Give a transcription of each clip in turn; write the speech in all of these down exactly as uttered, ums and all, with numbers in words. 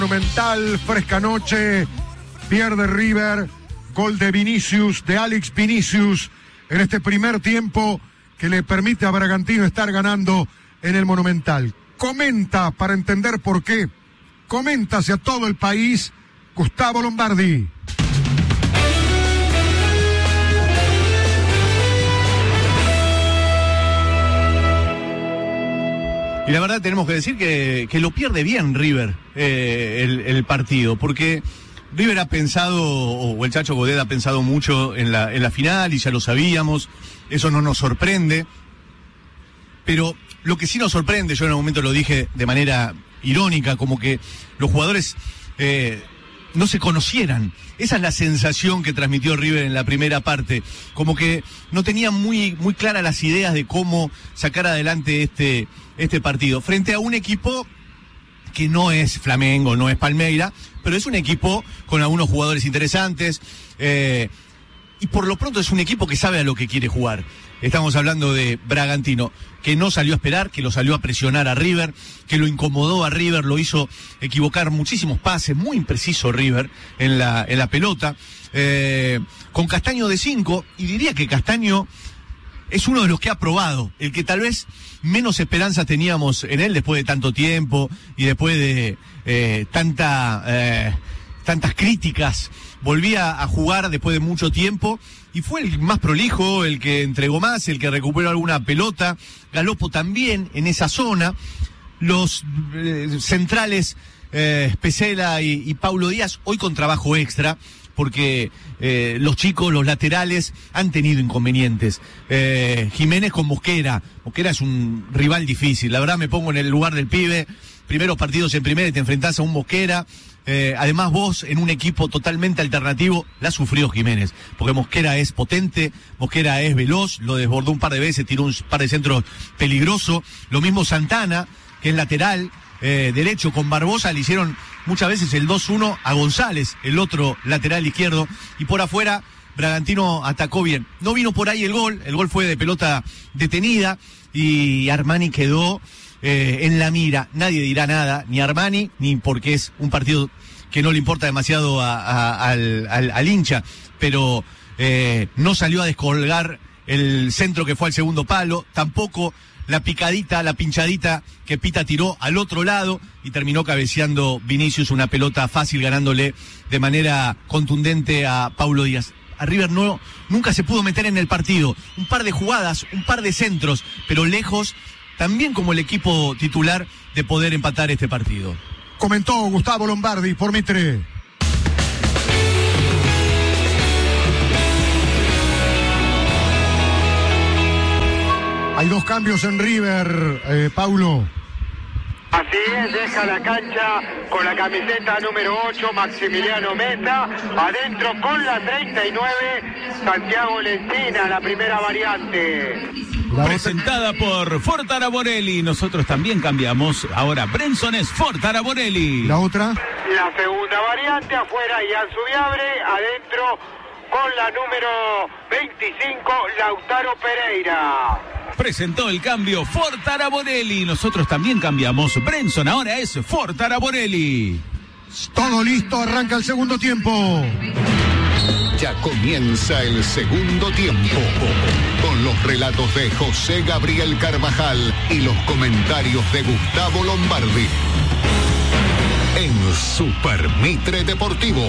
Monumental, fresca noche, pierde River, gol de Vinicius, de Alex Vinicius, en este primer tiempo que le permite a Bragantino estar ganando en el Monumental. Comenta para entender por qué, comenta hacia todo el país, Gustavo Lombardi. Y la verdad tenemos que decir que, que lo pierde bien River eh, el, el partido, porque River ha pensado, o el Chacho Godet ha pensado mucho en la, en la final y ya lo sabíamos, eso no nos sorprende, pero lo que sí nos sorprende, yo en un momento lo dije de manera irónica, como que los jugadores eh, no se conocieran. Esa es la sensación que transmitió River en la primera parte, como que no tenían muy, muy claras las ideas de cómo sacar adelante este, este partido, frente a un equipo que no es Flamengo, no es Palmeira, pero es un equipo con algunos jugadores interesantes, eh, y por lo pronto es un equipo que sabe a lo que quiere jugar. Estamos hablando de Bragantino, que no salió a esperar, que lo salió a presionar a River, que lo incomodó a River, lo hizo equivocar muchísimos pases, muy impreciso River en la, en la pelota, eh, con Castaño de cinco, y diría que Castaño es uno de los que ha probado, el que tal vez menos esperanzas teníamos en él después de tanto tiempo y después de eh, tanta, eh, tantas críticas. Volvía a jugar después de mucho tiempo y fue el más prolijo, el que entregó más, el que recuperó alguna pelota. Galopo también en esa zona. Los eh, centrales eh, Pesela y, y Paulo Díaz hoy con trabajo extra, porque eh, los chicos, los laterales, han tenido inconvenientes. Eh, Jiménez con Mosquera. Mosquera es un rival difícil. La verdad me pongo en el lugar del pibe. Primeros partidos en primera y te enfrentás a un Mosquera. Eh, además vos, en un equipo totalmente alternativo, la sufrió Jiménez. Porque Mosquera es potente, Mosquera es veloz, lo desbordó un par de veces, tiró un par de centros peligrosos. Lo mismo Santana, que es lateral. Eh, derecho con Barbosa, le hicieron muchas veces el dos uno a González, el otro lateral izquierdo, y por afuera Bragantino atacó bien. No vino por ahí el gol, el gol fue de pelota detenida y Armani quedó eh, en la mira. Nadie dirá nada, ni Armani, ni porque es un partido que no le importa demasiado a, a, al, al, al hincha, pero eh, no salió a descolgar el centro que fue al segundo palo, tampoco la picadita, la pinchadita que Pita tiró al otro lado y terminó cabeceando Vinicius una pelota fácil, ganándole de manera contundente a Paulo Díaz. A River no, nunca se pudo meter en el partido. Un par de jugadas, un par de centros, pero lejos, también como el equipo titular, de poder empatar este partido. Comentó Gustavo Lombardi por Mitre. Hay dos cambios en River, eh, Paulo. Así es, deja la cancha con la camiseta número ocho, Maximiliano Meta, adentro con la treinta y nueve, Santiago Lencina, la primera variante. La presentada por Ford Araborelli, nosotros también cambiamos, ahora Brenson es Ford Araborelli. La otra. La segunda variante, afuera Ian Subiabre, adentro con la número veinticinco, Lautaro Pereira. Presentó el cambio Ford Araborelli. Nosotros también cambiamos. Brenson ahora es Ford Araborelli. Todo listo, arranca el segundo tiempo. Ya comienza el segundo tiempo. Con los relatos de José Gabriel Carvajal y los comentarios de Gustavo Lombardi. En Super Mitre Deportivo.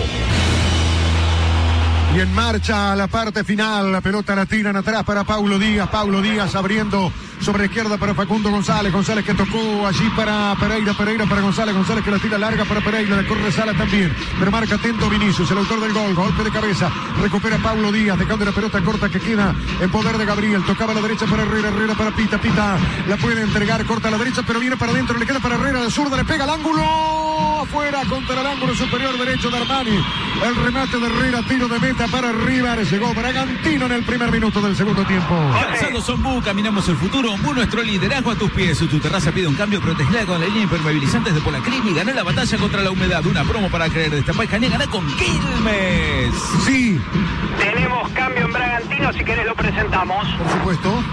Y en marcha a la parte final, la pelota la tiran atrás para Paulo Díaz, Paulo Díaz abriendo sobre la izquierda para Facundo González, González que tocó allí para Pereira, Pereira para González, González que la tira larga para Pereira, le corre Sala también, pero marca atento Vinicius, el autor del gol, golpe de cabeza, recupera Paulo Díaz, dejando la pelota corta que queda en poder de Gabriel, tocaba a la derecha para Herrera, Herrera para Pita, Pita la puede entregar, corta a la derecha, pero viene para adentro, le queda para Herrera, de zurda, le pega al ángulo, afuera contra el ángulo superior derecho de Armani, el remate de Herrera, tiro de meta para River, llegó Bragantino en el primer minuto del segundo tiempo. Calzados Ombú, caminamos el futuro. Ombú, nuestro liderazgo a tus pies. Tu terraza pide un cambio, protegida con la línea impermeabilizantes de Polacrim y ganá la batalla contra la humedad. Una promo para creer. Destapá y Cané, ganá con Quilmes. Sí. Tenemos cambio en Bragantino, si querés lo presentamos. Por supuesto.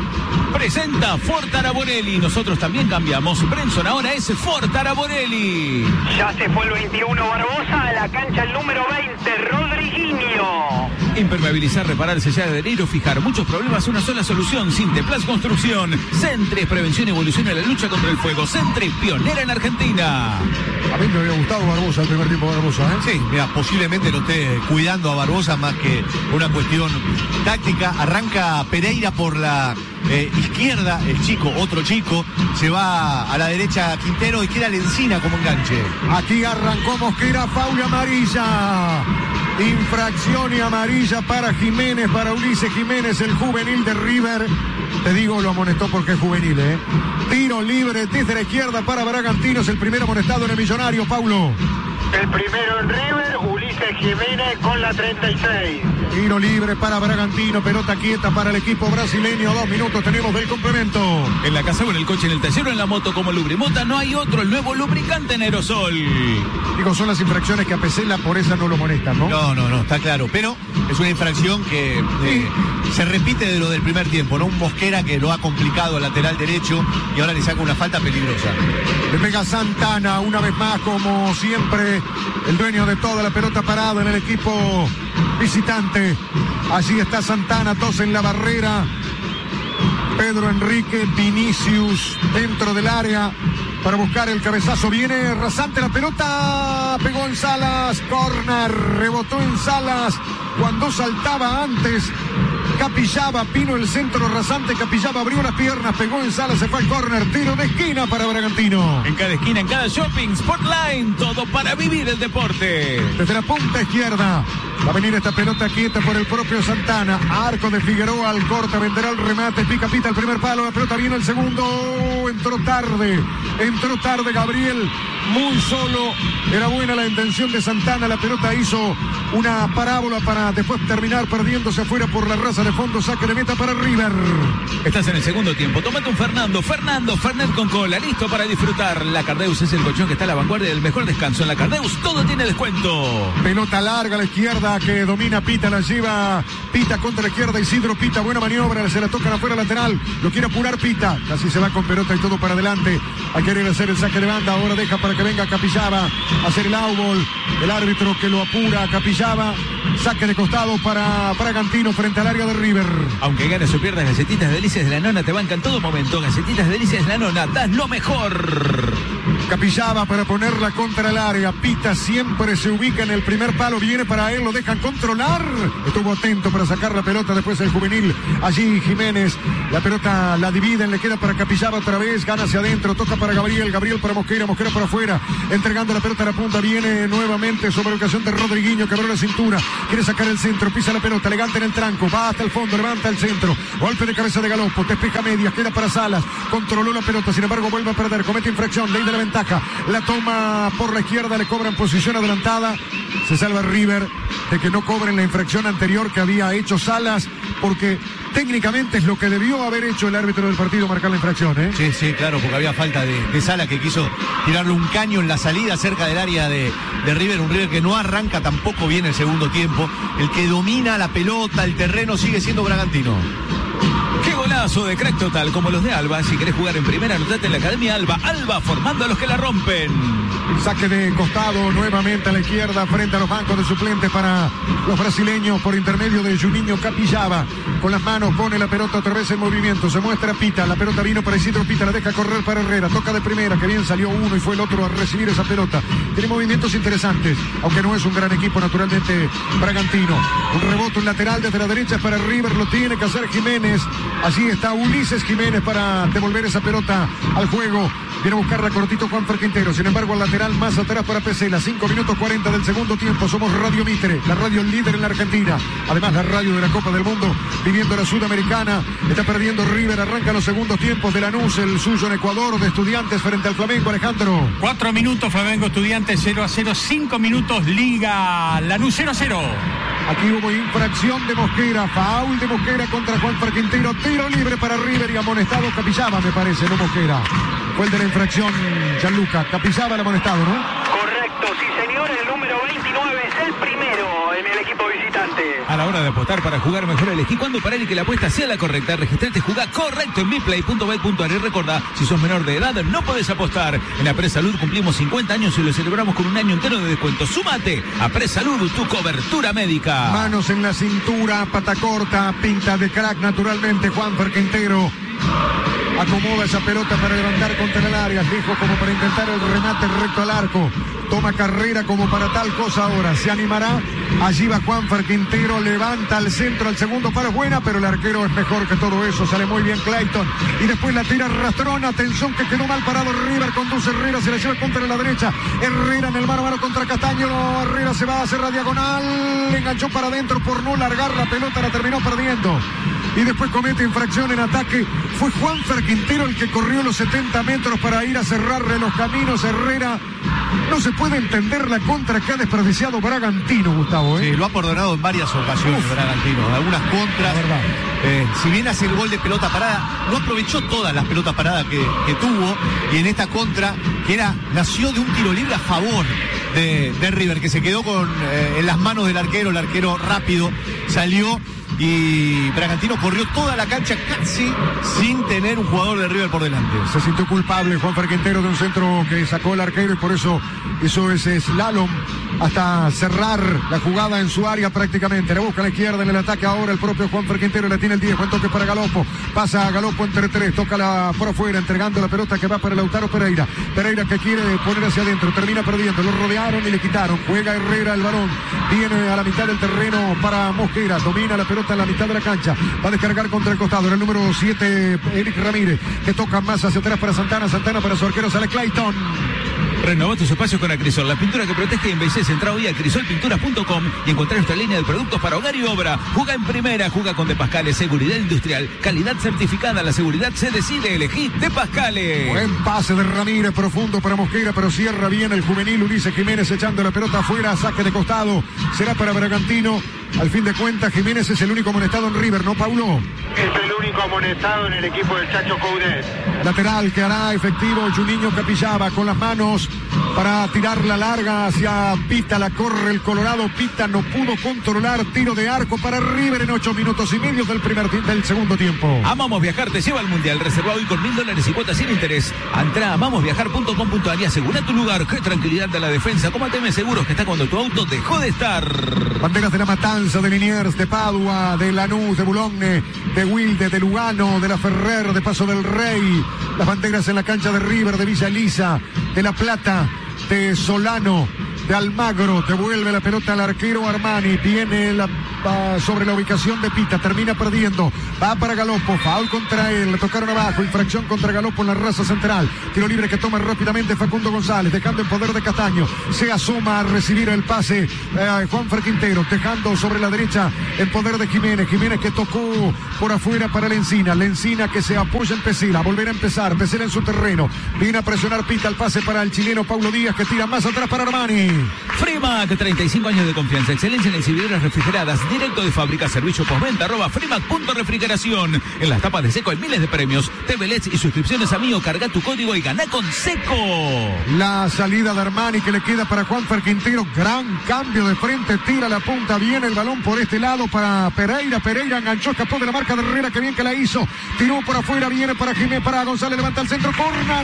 presenta Ford Araborelli. Nosotros también cambiamos. Brenson ahora es Ford Araborelli. Ya se fue el veintiuno Barbosa, a la cancha el número veinte, Rodriguinho. Impermeabilizar, reparar, sellar, adherir o fijar. Muchos problemas, una sola solución. Sinteplas Construcción. Centres, prevención y evolución en la lucha contra el fuego. Centres, pionera en Argentina. A mí me había gustado Barbosa el primer tiempo Barbosa, ¿eh? Sí, mira, posiblemente lo esté cuidando a Barbosa más que una cuestión táctica. Arranca Pereira por la eh, izquierda, el chico, otro chico, se va a la derecha Quintero y queda Lencina como enganche. Aquí arrancó Mosquera, faula amarilla. Infracción y amarilla para Jiménez, para Ulises Jiménez, el juvenil de River. Te digo, lo amonestó porque es juvenil, ¿eh? Tiro libre desde la izquierda para Bragantinos, el primer amonestado en el Millonario, Paulo. El primero en River, Ulises Jiménez con la treinta y seis. Tiro libre para Bragantino, pelota quieta para el equipo brasileño. Dos minutos tenemos del complemento. En la casa o en el coche, en el taller o en la moto como Lubrimota, no hay otro, el nuevo lubricante en aerosol. Digo, son las infracciones que a Pesela por esa no lo molestan, ¿no? No, no, no, está claro. Pero es una infracción que eh, se repite de lo del primer tiempo, ¿no? Un Mosquera que lo ha complicado al lateral derecho y ahora le saca una falta peligrosa. Le pega Santana una vez más, como siempre, el dueño de toda la pelota parada en el equipo visitante. Allí está Santana, dos en la barrera. Pedro Enrique, Vinicius dentro del área para buscar el cabezazo. Viene rasante la pelota, pegó en Salas, córner, rebotó en Salas cuando saltaba antes. Capillaba, Pino el centro rasante, Capillaba abrió las piernas, pegó en Salas, se fue al córner, tiro de esquina para Bragantino. En cada esquina, en cada shopping, Sportline, todo para vivir el deporte. Desde la punta izquierda va a venir esta pelota quieta por el propio Santana. Arco de Figueroa al corte, venderá el remate, pica pita el primer palo, la pelota viene el segundo. Entró tarde, entró tarde Gabriel, muy solo. Era buena la intención de Santana, la pelota hizo una parábola para después terminar perdiéndose afuera por la raza de fondo. Saque de meta para River. Estás en el segundo tiempo, tómate un Fernando, Fernando, Fernet con cola, listo para disfrutar. La Cardeus es el colchón que está a la vanguardia del mejor descanso. En la Cardeus todo tiene descuento. Pelota larga a la izquierda que domina Pita, la lleva Pita contra la izquierda, Isidro Pita, buena maniobra, se la tocan afuera lateral, lo quiere apurar Pita, casi se va con pelota y todo para adelante, a querer hacer el saque de banda, ahora deja para que venga Capillaba a hacer el outball, el árbitro que lo apura, Capillaba, saque de costado para Bragantino frente al área de River. Aunque ganes o pierdas, Galletitas Delicias de la Nona te bancan todo momento. Galletitas Delicias de la Nona, das lo mejor. Capillaba para ponerla contra el área. Pita siempre se ubica en el primer palo. Viene para él, lo dejan controlar. Estuvo atento para sacar la pelota después el juvenil. Allí Jiménez. La pelota la dividen, le queda para Capillaba otra vez. Gana hacia adentro, toca para Gabriel. Gabriel para Mosquera, Mosquera para afuera. Entregando la pelota a la punta. Viene nuevamente sobre ocasión de Rodriguinho, que abrió la cintura. Quiere sacar el centro, pisa la pelota, elegante en el tranco. Va hasta el fondo, levanta el centro. Golpe de cabeza de Galopo, despeja medias, queda para Salas. Controló la pelota, sin embargo vuelve a perder. Comete infracción, ley de la ventaja. La toma por la izquierda, le cobran posición adelantada. Se salva River de que no cobren la infracción anterior que había hecho Salas, porque técnicamente es lo que debió haber hecho el árbitro del partido, marcar la infracción, ¿eh? Sí, sí, claro, porque había falta de, de Sala, que quiso tirarle un caño en la salida cerca del área de, de River, un River que no arranca tampoco bien el segundo tiempo. El que domina la pelota, el terreno, sigue siendo Bragantino. ¡Qué golazo de crack total como los de Alba! Si querés jugar en primera, anotate en la Academia Alba. Alba formando a los que la rompen. Saque de costado nuevamente a la izquierda frente a los bancos de suplentes para los brasileños por intermedio de Juninho Capillaba. Con las manos pone la pelota otra vez en movimiento. Se muestra Pita. La pelota vino para Isidro Pita. La deja correr para Herrera. Toca de primera. Que bien salió uno y fue el otro a recibir esa pelota. Tiene movimientos interesantes. Aunque no es un gran equipo, naturalmente, Bragantino. Un rebote, un lateral desde la derecha para River. Lo tiene que hacer Jiménez. Allí está Ulises Jiménez para devolver esa pelota al juego. Viene a buscarla cortito Juan Quintero. Sin embargo, al lateral más atrás para Pesela. cinco minutos cuarenta del segundo tiempo. Somos Radio Mitre, la radio líder en la Argentina. Además, la radio de la Copa del Mundo, viviendo la Sudamericana. Está perdiendo River. Arranca los segundos tiempos de Lanús, el suyo en Ecuador, de Estudiantes frente al Flamengo. Alejandro. Cuatro minutos, Flamengo Estudiantes cero a cero. Cinco minutos, Liga Lanús cero a cero. Aquí hubo infracción de Mosquera, faul de Mosquera contra Juan Quintero, tiro libre para River y amonestado Capillaba, me parece, no Mosquera. Fue el de la infracción, Gianluca. Capillaba el amonestado, ¿no? Correcto, sí señor, el número veintinueve es el primero en el equipo visitante. A la hora de apostar apostar para jugar mejor? Elegí cuándo parar y que la apuesta sea la correcta. Registrate, jugá correcto en biplay punto bet punto ar y recordá, si sos menor de edad no podés apostar. En Apresalud cumplimos cincuenta años y lo celebramos con un año entero de descuento. Súmate a Apresalud, tu cobertura médica. Manos en la cintura, pata corta, pinta de crack naturalmente. Juanfer Quintero acomoda esa pelota para levantar contra el área, fijo como para intentar el remate recto al arco. Toma carrera como para tal cosa ahora. Se animará. Allí va Juanfer Quintero. Levanta al centro. Al segundo paro es buena, pero el arquero es mejor que todo eso. Sale muy bien Clayton. Y después la tira Rastrón. Atención que quedó mal parado River. Conduce Herrera. Se la lleva contra la derecha. Herrera en el mano a mano contra Castaño. Herrera se va a hacer la diagonal. Enganchó para adentro por no largar la pelota. La terminó perdiendo. Y después comete infracción en ataque. Fue Juanfer Quintero el que corrió los setenta metros para ir a cerrarle los caminos. Herrera. No se puede entender la contra que ha desperdiciado Bragantino, Gustavo. ¿eh? Sí, lo ha perdonado en varias ocasiones Uf. Bragantino. Algunas contras. Eh, si bien hace el gol de pelota parada, no aprovechó todas las pelotas paradas que, que tuvo. Y en esta contra, que era nació de un tiro libre a favor de, de River, que se quedó con eh, en las manos del arquero. El arquero rápido salió. Y Bragantino corrió toda la cancha casi sin tener un jugador de River por delante. Se sintió culpable Juanfer Quintero de un centro que sacó el arquero y por eso hizo ese slalom hasta cerrar la jugada en su área prácticamente. La busca a la izquierda en el ataque ahora el propio Juanfer Quintero. Le tiene el diez, buen toque para Galopo. Pasa a Galopo entre tres, toca la por afuera, entregando la pelota que va para Lautaro Pereira. Pereira que quiere poner hacia adentro, termina perdiendo. Lo rodearon y le quitaron. Juega Herrera el balón. Viene a la mitad del terreno para Mosquera. Domina la pelota en la mitad de la cancha, va a descargar contra el costado, era el número siete Eric Ramírez, que toca más hacia atrás para Santana, Santana para su arquero, sale Clayton. Renová tus espacios con Acrisol, la pintura que protege y embellece. Entra hoy a acrisol pinturas punto com y encontrá nuestra línea de productos para hogar y obra. Juga en primera, juga con De Pascale, seguridad industrial, calidad certificada. La seguridad se decide, elegí De Pascale. Buen pase de Ramírez, profundo para Mosquera, pero cierra bien el juvenil Ulises Jiménez echando la pelota afuera, saque de costado, será para Bragantino. Al fin de cuentas, Jiménez es el único amonestado en River, ¿no, Paulo? Es el único amonestado en el equipo del Chacho Coudet. Lateral que hará efectivo Juninho Capillaba con las manos para tirar la larga hacia Pita. La corre el Colorado. Pita no pudo controlar. Tiro de arco para River en ocho minutos y medio del primer del segundo tiempo. Amamos Viajar te lleva al Mundial. Reserva hoy con mil dólares y cuotas sin interés. Entra a amamos viajar punto com punto ar y asegura tu lugar. Qué tranquilidad de la defensa. Como Ateme Seguros, que está cuando tu auto dejó de estar. Banderas de La Matanza, de Liniers, de Padua, de Lanús, de Boulogne, de Wilde, de Lugano, de La Ferrer, de Paso del Rey. Las banderas en la cancha de River, de Villa Elisa, de La Plata, de Solano, de Almagro. Devuelve la pelota al arquero Armani. Viene la, uh, sobre la ubicación de Pita. Termina perdiendo. Va para Galopo. Foul contra él. Le tocaron abajo. Infracción contra Galopo en la raza central. Tiro libre que toma rápidamente Facundo González. Dejando en poder de Castaño. Se asoma a recibir el pase uh, Juanfer Quintero. Dejando sobre la derecha en poder de Jiménez. Jiménez que tocó por afuera para Lencina. Lencina que se apoya en Pesela. Volver a empezar. Pesela en su terreno. Viene a presionar Pita. El pase para el chileno Paulo Díaz que tira más atrás para Armani. Frimac, treinta y cinco años de confianza, excelencia en exhibidoras refrigeradas, directo de fábrica, servicio postventa, arroba frimac punto refrigeración. En las tapas de Seco hay miles de premios, T V L E Ds y suscripciones a Mío. Carga tu código y gana con Seco. La salida de Armani que le queda para Juanfer Quintero, gran cambio de frente, tira la punta, viene el balón por este lado para Pereira, Pereira enganchó, escapó de la marca de Herrera, que bien que la hizo, tiró por afuera, viene para Jiménez, para González, levanta el centro, córner,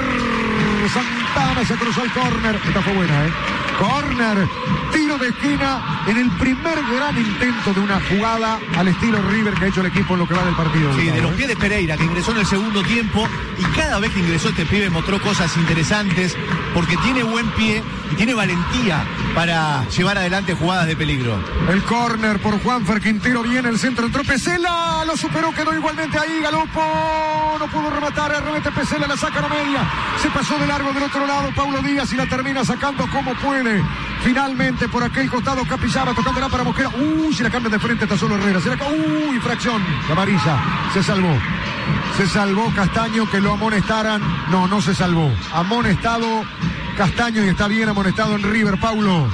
Santana se cruzó el córner, esta fue buena, eh. Corner, tiro de esquina en el primer gran intento de una jugada al estilo River que ha hecho el equipo en lo que va del partido. Sí, de los pies de Pereira, que ingresó en el segundo tiempo y cada vez que ingresó este pibe mostró cosas interesantes porque tiene buen pie y tiene valentía para llevar adelante jugadas de peligro. El córner por Juanfer Quintero, viene el centro, entró Pesela, lo superó, quedó igualmente ahí, Galopo, no pudo rematar, remete Pesela, la saca a la media, se pasó de largo del otro lado Paulo Díaz y la termina sacando como puede. Finalmente por aquel costado Capillaba tocándola para Mosquera. Uy, si la cambia de frente está solo Herrera. ¿Será que? Uy, infracción. La amarilla. Se salvó. Se salvó Castaño, que lo amonestaran. No, no se salvó. Amonestado Castaño y está bien amonestado en River, Paulo.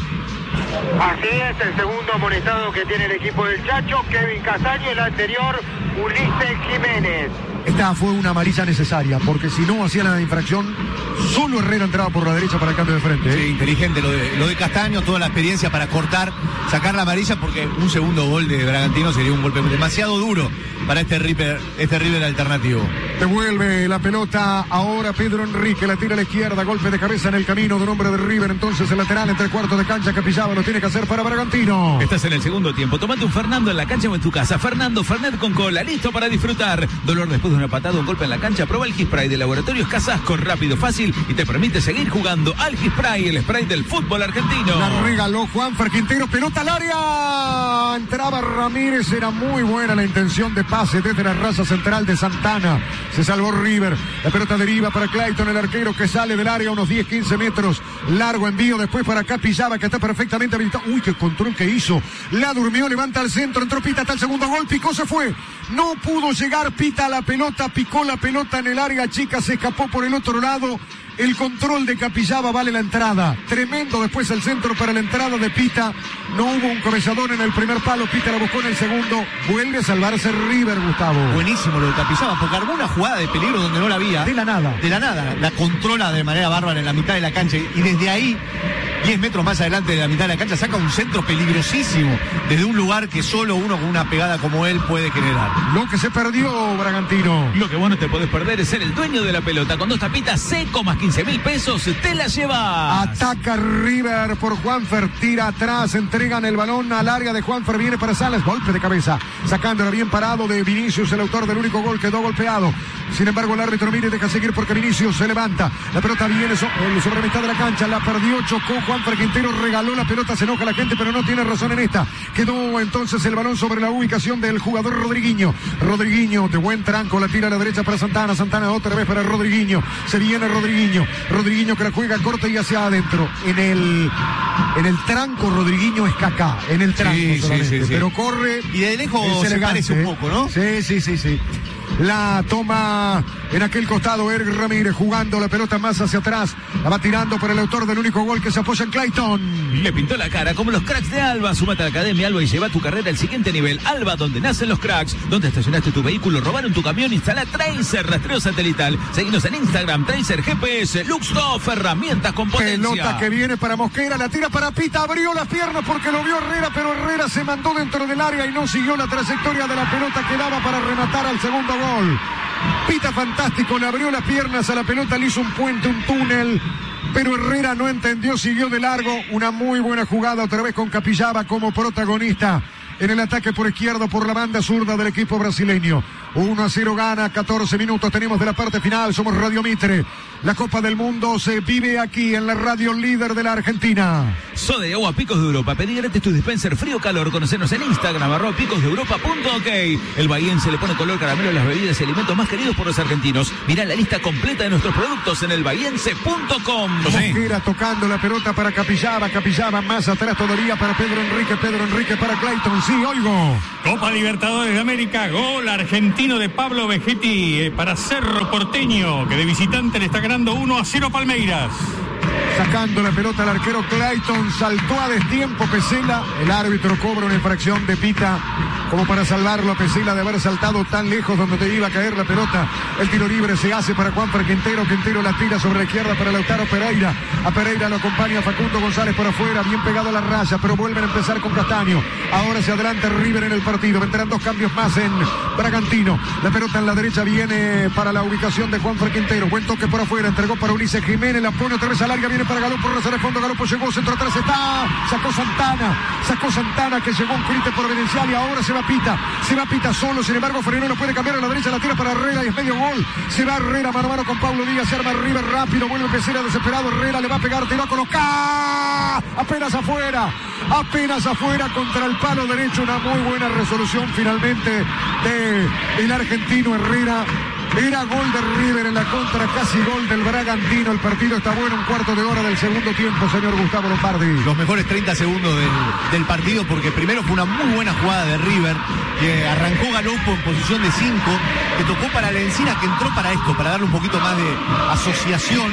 Así es, el segundo amonestado que tiene el equipo del Chacho, Kevin Castaño, el anterior, Ulises Jiménez. esta fue una amarilla necesaria, porque si no hacía la infracción, solo Herrera entraba por la derecha para el cambio de frente. ¿eh? Sí, inteligente lo de, lo de Castaño, toda la experiencia para cortar, sacar la amarilla, porque un segundo gol de Bragantino sería un golpe demasiado duro para este River, este River alternativo. Devuelve la pelota ahora Pedro Enrique, la tira a la izquierda, golpe de cabeza en el camino de un hombre de River, entonces el lateral entre cuartos de cancha, Capillaba lo tiene que hacer para Bragantino. Estás en el segundo tiempo, tomate un Fernando en la cancha o en tu casa. Fernando, Fernet con cola, listo para disfrutar. Dolor después de una patada o un golpe en la cancha, prueba el Gispray de Laboratorios Casasco, rápido, fácil y te permite seguir jugando al Gispray, el spray del fútbol argentino. La regaló Juanfer Quintero, pelota al área, entraba Ramírez, era muy buena la intención de pase desde la raza central de Santana, se salvó River, la pelota deriva para Clayton, el arquero que sale del área unos diez quince metros, largo envío después para Capillaba que está perfectamente habilitado. Uy, qué control que hizo, la durmió, levanta al centro, entró Pita hasta el segundo gol, picó, se fue, no pudo llegar Pita a la pelota, picó la pelota en el área chica, se escapó por el otro lado. El control de Capillaba vale la entrada. Tremendo después el centro para la entrada de Pita. No hubo un cabezadón en el primer palo. Pita la buscó en el segundo. Vuelve a salvarse River, Gustavo. Buenísimo lo de Capillaba, porque armó una jugada de peligro donde no la había. De la nada. De la nada. La controla de manera bárbara en la mitad de la cancha. Y desde ahí, diez metros más adelante de la mitad de la cancha, saca un centro peligrosísimo. Desde un lugar que solo uno con una pegada como él puede generar. Lo que se perdió, Bragantino. Lo que vos no te podés perder es ser el dueño de la pelota. Con dos tapitas seco más quince mil pesos, te la llevas. Ataca River por Juanfer, tira atrás, entregan el balón al área de Juanfer, viene para Salas, golpe de cabeza, sacándolo bien parado de Vinicius, el autor del único gol, quedó golpeado. Sin embargo, el árbitro mire, deja seguir porque Vinicius se levanta. La pelota viene so sobre la mitad de la cancha, la perdió, chocó Juanfer Quintero, regaló la pelota, se enoja la gente, pero no tiene razón en esta. Quedó entonces el balón sobre la ubicación del jugador Rodriguinho. Rodriguinho de buen tranco, la tira a la derecha para Santana, Santana otra vez para Rodriguinho. Se viene Rodriguinho, Rodriguinho que la juega corta y hacia adentro. En el en el tranco Rodriguinho es Kaká, en el tranco sí, solamente, sí, sí, sí. pero corre. Y de lejos se parece un poco, ¿no? Sí, sí, sí, sí. La toma en aquel costado Eric Ramírez jugando la pelota más hacia atrás. La va tirando por el autor del único gol que se apoya en Clayton. Le pintó la cara como los cracks de Alba. Súmate a la Academia Alba y lleva tu carrera al siguiente nivel. Alba, donde nacen los cracks. Donde estacionaste tu vehículo, robaron tu camión, instala Tracer, rastreo satelital. Seguinos en Instagram, Tracer G P S, Luxoff, herramientas con potencia. Pelota que viene para Mosquera, la tira para Pita, abrió las piernas porque lo vio Herrera, pero Herrera se mandó dentro del área y no siguió la trayectoria de la pelota que daba para rematar al segundo gol. Pita fantástico, le abrió las piernas a la pelota, le hizo un puente, un túnel, pero Herrera no entendió, siguió de largo. Una muy buena jugada otra vez con Capillaba como protagonista en el ataque por izquierda, por la banda zurda del equipo brasileño. uno a cero gana, catorce minutos tenemos de la parte final, somos Radio Mitre. La Copa del Mundo se vive aquí en la radio líder de la Argentina. Soda y agua Picos de Europa. Pedí gratis tu dispenser frío calor. Conocenos en Instagram, arroba picos de europa punto ok. El bahiense le pone color caramelo a las bebidas y alimentos más queridos por los argentinos. Mirá la lista completa de nuestros productos en el bahiense punto com. Mosquera tocando la pelota para Capillaba, Capillaba más atrás todavía para Pedro Enrique, Pedro Enrique para Clayton. Sí, oigo. Copa Libertadores de América, gol argentino de Pablo Vegetti eh, para Cerro Porteño, que de visitante le está ganando uno a cero Palmeiras. Sacando la pelota al arquero Clayton, saltó a destiempo Pesela, el árbitro cobra una infracción de Pita como para salvarlo a Pesela de haber saltado tan lejos donde te iba a caer la pelota. El tiro libre se hace para Juanfer Quintero, Quintero la tira sobre la izquierda para Lautaro Pereira, a Pereira lo acompaña Facundo González por afuera, bien pegado a la raya, pero vuelven a empezar con Castaño. Ahora se adelanta River en el partido, vendrán dos cambios más en Bragantino. La pelota en la derecha viene para la ubicación de Juanfer Quintero, buen toque por afuera, entregó para Ulises Jiménez, la pone otra vez a larga, viene para Galopo, raza de fondo, Galopo llegó, centro atrás está, sacó Santana, sacó Santana que llegó un crite providencial y ahora se va Pita, se va Pita solo, sin embargo Ferino no puede cambiar a la derecha, la tira para Herrera y es medio gol, se va Herrera mano a mano con Pablo Díaz, se arma River rápido, vuelve Pesera desesperado, Herrera le va a pegar, tiró a colocar, apenas afuera, apenas afuera contra el palo derecho, una muy buena resolución finalmente de el argentino Herrera. Era gol de River en la contra, casi gol del Bragantino. El partido está bueno, un cuarto de hora del segundo tiempo, señor Gustavo Lombardi. Los mejores treinta segundos del, del partido, porque primero fue una muy buena jugada de River, que arrancó Galopo en posición de cinco, que tocó para la Encina, que entró para esto, para darle un poquito más de asociación.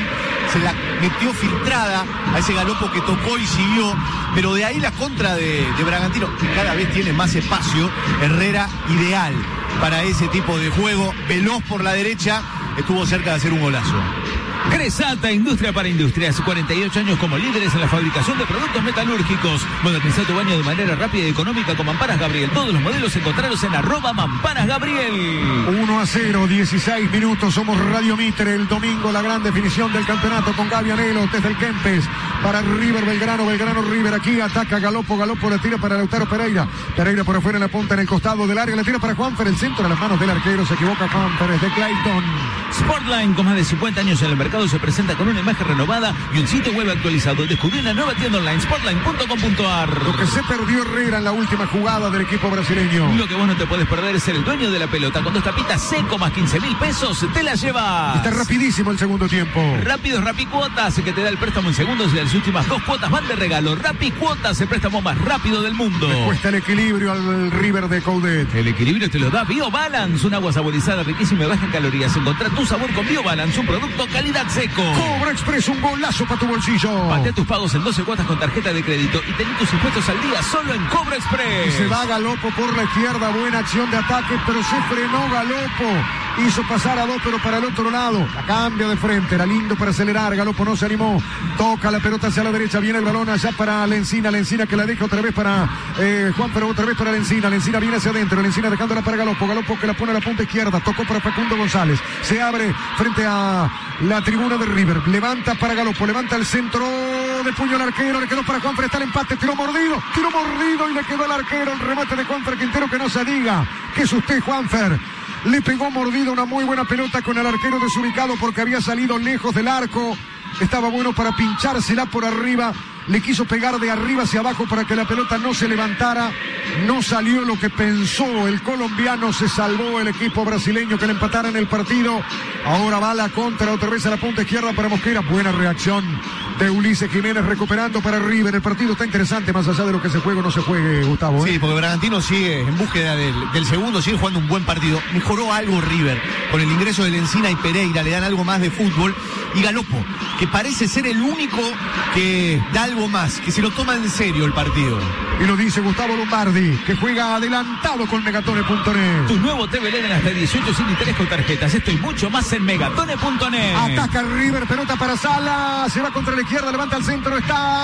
se la metió filtrada a ese Galopo que tocó y siguió, pero de ahí la contra de, de Bragantino, que cada vez tiene más espacio. Herrera ideal para ese tipo de juego, veloz por la derecha, estuvo cerca de hacer un golazo. Cresata, industria para industrias, cuarenta y ocho años como líderes en la fabricación de productos metalúrgicos. Moderniza tu baño de manera rápida y económica con Mamparas Gabriel. Todos los modelos encontrados en arroba Mamparas Gabriel. uno a cero, dieciséis minutos, somos Radio Mitre. El domingo la gran definición del campeonato con Gaby Anelo desde el Kempes para River Belgrano, Belgrano River. Aquí ataca Galopo, Galopo la tira para Lautaro Pereira. Pereira por afuera en la punta, en el costado del área, la tira para Juanfer, el centro a las manos del arquero, se equivoca Juanfer, es de Clayton. Sportline, con más de cincuenta años en el mercado, se presenta con una imagen renovada y un sitio web actualizado. Descubrí una nueva tienda online, sportline punto com punto a r. Lo que se perdió Herrera en la última jugada del equipo brasileño. Lo que vos no te puedes perder es ser el dueño de la pelota. Con dos tapitas seco más quince mil pesos, te la llevas. Está rapidísimo el segundo tiempo. Rápido Rappi Cuotas, que te da el préstamo en segundos y las últimas dos cuotas van de regalo. Rappi Cuotas, el préstamo más rápido del mundo. Le cuesta el equilibrio al River de Coudet. El equilibrio te lo da BioBalance, un agua saborizada riquísima y baja en calorías. Encontrá tu sabor con BioBalance, un producto calidad seco. Cobra Express, un golazo para tu bolsillo. Patea tus pagos en doce cuotas con tarjeta de crédito y ten tus impuestos al día solo en Cobra Express. Y se va Galopo por la izquierda, buena acción de ataque, pero se frenó Galopo. Hizo pasar a dos, pero para el otro lado. La cambia de frente, era lindo para acelerar. Galopo no se animó. Toca la pelota hacia la derecha. Viene el balón allá para Lencina. Lencina que la deja otra vez para eh, Juan, pero otra vez para Lencina. Lencina viene hacia adentro. Lencina dejándola para Galopo. Galopo que la pone a la punta izquierda. Tocó para Facundo González. Se abre frente a la tribuna de River. Levanta para Galopo. Levanta el centro de puño al arquero. Le quedó para Juanfer. Está el empate. Tiró mordido. Tiró mordido y le quedó al arquero. El remate de Juanfer Quintero, que no se diga. ¿Qué es usted, Juanfer? Le pegó mordido una muy buena pelota con el arquero desubicado porque había salido lejos del arco. Estaba bueno para pinchársela por arriba. Le quiso pegar de arriba hacia abajo para que la pelota no se levantara. No salió lo que pensó el colombiano. Se salvó el equipo brasileño que le empatara en el partido. Ahora va la contra otra vez a la punta izquierda para Mosquera. Buena reacción de Ulises Jiménez recuperando para River. El partido está interesante más allá de lo que se juegue o no se juegue, Gustavo, ¿eh? Sí, porque Bragantino sigue en búsqueda del, del segundo, sigue jugando un buen partido. Mejoró algo River con el ingreso de Lencina y Pereira, le dan algo más de fútbol. Y Galopo, que parece ser el único que da algo más, que se lo toma en serio el partido. Y lo dice Gustavo Lombardi, que juega adelantado con megatone punto net. Tu nuevo T V L en hasta dieciocho sin interés con tarjetas. Esto y mucho más en megatone punto net. Ataca River, pelota para Sala, se va contra la izquierda, levanta al centro,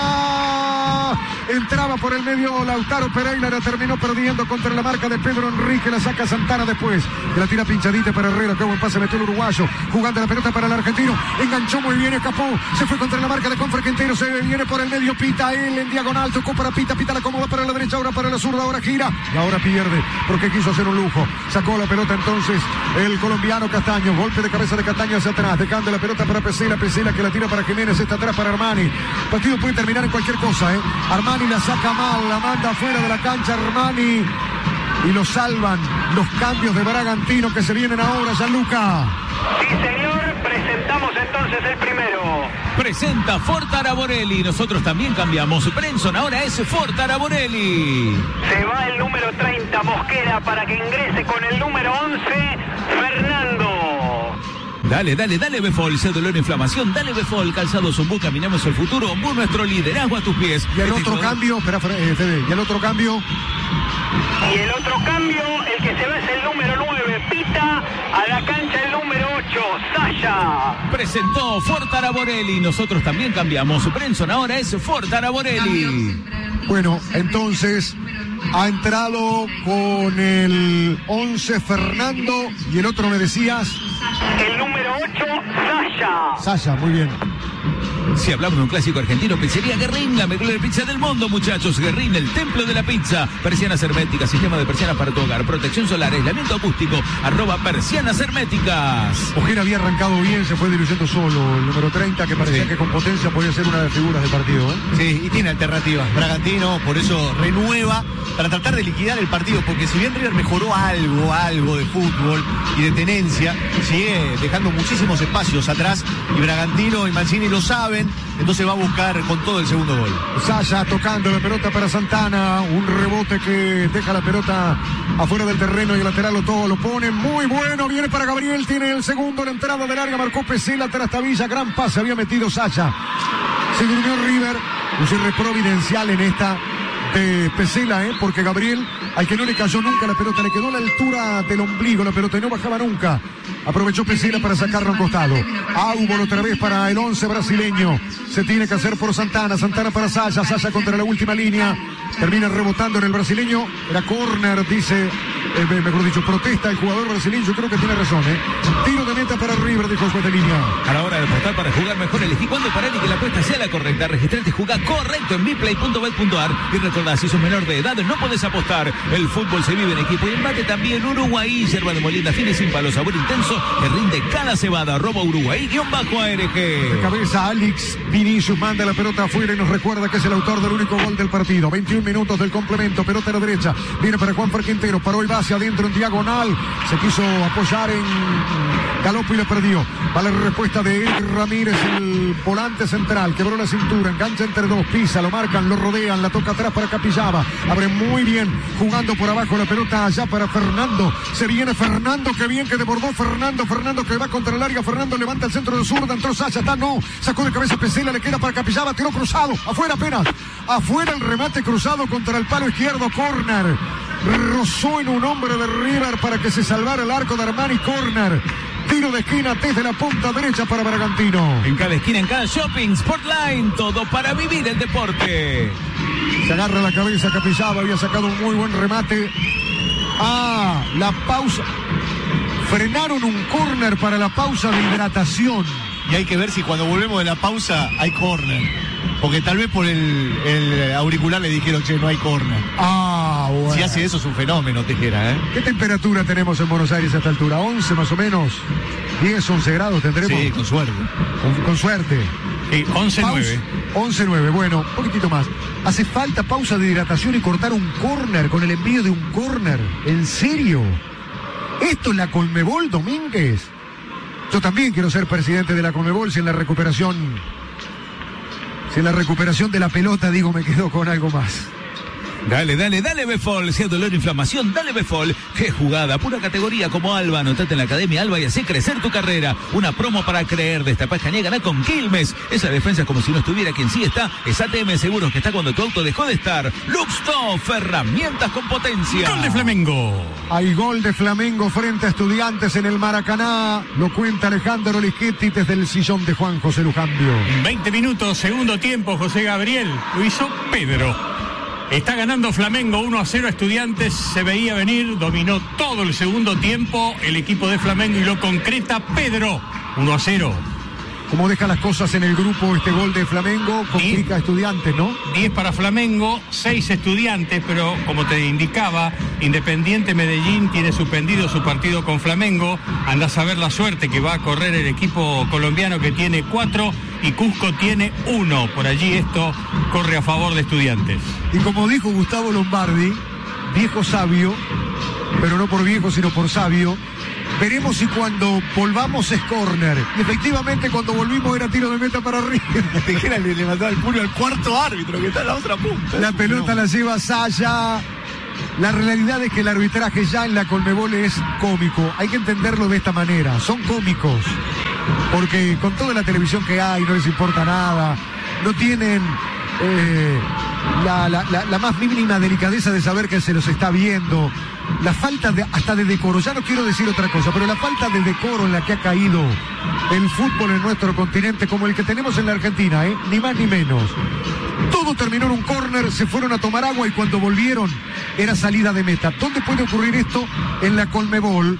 está... Entraba por el medio Lautaro Pereira, la terminó perdiendo contra la marca de Pedro Enrique, la saca Santana después. La tira pinchadita para Herrera, qué buen pase metió el uruguayo, jugando la pelota para el argentino, enganchó muy bien, escapó, se fue contra la marca de Juanfer Quintero, se viene por el medio, Pita él en diagonal, tocó para Pita, Pita la acomoda para la derecha, ahora para la zurda, ahora gira, y ahora pierde, porque quiso hacer un lujo. Sacó la pelota entonces el colombiano Castaño, golpe de cabeza de Castaño hacia atrás, dejando la pelota para Pesela, Pesela que la tira para Jiménez, está atrás para Armani. El partido puede terminar en cualquier cosa, ¿eh? Armani la saca mal, la manda fuera de la cancha Armani y lo salvan los cambios de Bragantino que se vienen ahora, Gianluca. Sí, señor, presentamos entonces el primero. Presenta Ford Araborelli. Nosotros también cambiamos. Brenson ahora es Ford Araborelli. Se va el número treinta, Mosquera, para que ingrese con el número once, Fernando. Dale, dale, dale Befol, sé dolor e inflamación, dale Befol, calzado Zumbú, caminamos el futuro, Ombú, nuestro liderazgo a tus pies. Y el Este otro jugador... cambio, espera, eh, Fede, y el otro cambio. Y el otro cambio, el que se va es el número nueve, Pita, a la cancha el número ocho, Sasha. Presentó Ford Araborelli, nosotros también cambiamos. Brenson ahora es Ford Araborelli. Bueno, entonces ha entrado con el once Fernando y el otro me decías. El número ocho, Sasha. Sasha, muy bien. Si hablamos de un clásico argentino, pizzería Guerrín, la mejor pizza del mundo, muchachos. Guerrín, el templo de la pizza. Persianas herméticas, sistema de persianas para tu hogar, protección solar, aislamiento acústico, arroba persianas herméticas. Ojeda había arrancado bien, se fue diluyendo solo. El número treinta, que parecía Sí. que con potencia podía ser una de las figuras del partido, ¿eh? Sí, y tiene alternativas. Bragantino, por eso renueva para tratar de liquidar el partido, porque si bien River mejoró algo, algo de fútbol y de tenencia, sigue dejando muchísimos espacios atrás y Bragantino y Mancini lo sabe saben, entonces va a buscar con todo el segundo gol. Sasha tocando la pelota para Santana, un rebote que deja la pelota afuera del terreno y el lateral lo todo lo pone muy bueno, viene para Gabriel, tiene el segundo, la entrada de larga, marcó Pesela, Trastavilla, gran pase, había metido Sasha. Se durmió River, un cierre providencial en esta de Pesela, ¿eh? Porque Gabriel, al que no le cayó nunca la pelota, le quedó a la altura del ombligo la pelota y no bajaba nunca. Aprovechó Pesela para sacarlo a un costado. Aubol otra vez para el once brasileño. Se tiene que hacer por Santana. Santana para Sasha. Sasha contra la última línea. Termina rebotando en el brasileño. Era córner, dice, eh, mejor dicho, protesta el jugador brasileño. Yo creo que tiene razón, ¿eh? Tiro de meta para River, dijo el juez de línea. A la hora de apostar para jugar mejor, elegí cuándo parar y que la apuesta sea la correcta. Registrate y jugá correcto en mi play punto bet punto ar. Y recordá, si sos menor de edad, no podés apostar. El fútbol se vive en equipo. Y el mate también. Uruguay, yerba de molienda, fina y sin palo, sabor intenso que rinde cada cebada. Roba Uruguay, guión bajo A R G. De cabeza, Alex Vinicius manda la pelota afuera y nos recuerda que es el autor del único gol del partido. veintiún minutos del complemento, pelota a la derecha. Viene para Juan Quintero, paró y va hacia adentro en diagonal. Se quiso apoyar en Galopo y lo perdió. Vale la respuesta de Eric Ramírez, el volante central. Quebró la cintura, engancha entre dos, pisa, lo marcan, lo rodean, la toca atrás para Capillaba. Abre muy bien, jugando por abajo la pelota allá para Fernando. Se viene Fernando, que bien que desbordó Fernando. Fernando que va contra el área. Fernando levanta el centro de zurda, entró Sasha, está no. Sacó de cabeza Pesela, le queda para Capillaba, tiró cruzado. Afuera apenas. Afuera el remate cruzado contra el palo izquierdo, córner. Rozó en un hombre de River para que se salvara el arco de Armani, córner. Tiro de esquina desde la punta derecha para Bragantino. En cada esquina, en cada shopping, Sportline, todo para vivir el deporte. Se agarra la cabeza Capillaba, había sacado un muy buen remate. Ah, la pausa. Frenaron un córner para la pausa de hidratación. Y hay que ver si cuando volvemos de la pausa hay córner. Porque tal vez por el, el auricular le dijeron, che, no hay córner. Ah, bueno. Si hace eso es un fenómeno, Tejera, ¿eh? ¿Qué temperatura tenemos en Buenos Aires a esta altura? ¿once más o menos? ¿diez, once grados tendremos? Sí, con suerte. Con, con suerte. Sí, once nueve. once nueve, bueno, un poquitito más. Hace falta pausa de hidratación y cortar un córner con el envío de un córner. ¿En serio? ¿Esto es la Conmebol, Domínguez? Yo también quiero ser presidente de la Conmebol si en la recuperación... Si en la recuperación de la pelota, digo, me quedo con algo más. Dale, dale, dale Befol, si hay dolor o inflamación, dale Befol. Qué jugada, pura categoría como Alba. Anotate en la Academia Alba y hacé crecer tu carrera. Una promo para creer, destapá Escanía, ganá con Quilmes. Esa defensa es como si no estuviera, quien sí está es A T M Seguros, que está cuando tu auto dejó de estar. Luxtoff, herramientas con potencia. Gol de Flamengo. Hay gol de Flamengo frente a Estudiantes en el Maracaná. Lo cuenta Alejandro Lischetti desde el sillón de Juan José Lujambio. veinte minutos, segundo tiempo, José Gabriel. Lo hizo Pedro. Está ganando Flamengo uno a cero a Estudiantes, se veía venir, dominó todo el segundo tiempo el equipo de Flamengo y lo concreta Pedro, uno a cero. ¿Cómo deja las cosas en el grupo este gol de Flamengo? Complica a Estudiantes, ¿no? diez para Flamengo, seis Estudiantes, pero como te indicaba, Independiente Medellín tiene suspendido su partido con Flamengo. Andás a ver la suerte que va a correr el equipo colombiano, que tiene cuatro y Cusco tiene uno. Por allí esto corre a favor de Estudiantes. Y como dijo Gustavo Lombardi, viejo sabio, pero no por viejo sino por sabio, veremos si cuando volvamos es córner. Y efectivamente cuando volvimos era tiro de meta para arriba. Tejera le levantaba el puño al cuarto árbitro que está en la otra punta. La pelota no. La lleva Sasha. La realidad es que el arbitraje ya en la Conmebol es cómico. Hay que entenderlo de esta manera. Son cómicos. Porque con toda la televisión que hay no les importa nada. No tienen eh, la, la, la, la más mínima delicadeza de saber que se los está viendo. La falta de, hasta de decoro, ya no quiero decir otra cosa, pero la falta de decoro en la que ha caído el fútbol en nuestro continente, como el que tenemos en la Argentina, ¿eh? Ni más ni menos. Todo terminó en un córner, se fueron a tomar agua y cuando volvieron era salida de meta. ¿Dónde puede ocurrir esto? En la Conmebol,